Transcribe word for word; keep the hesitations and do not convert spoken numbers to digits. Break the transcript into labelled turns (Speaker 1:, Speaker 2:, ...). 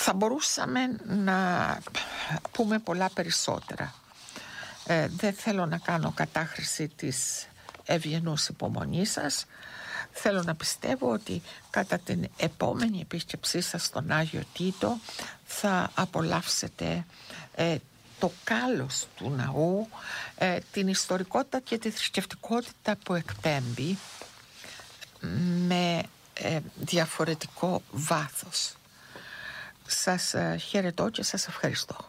Speaker 1: Θα μπορούσαμε να πούμε πολλά περισσότερα. Ε, δεν θέλω να κάνω κατάχρηση της ευγενούς υπομονής σας. Θέλω να πιστεύω ότι κατά την επόμενη επίσκεψή σας στον Άγιο Τίτο θα απολαύσετε ε, το κάλος του ναού, ε, την ιστορικότητα και τη θρησκευτικότητα που εκπέμπει με ε, διαφορετικό βάθος. Σας ε, χαιρετώ και σας ευχαριστώ.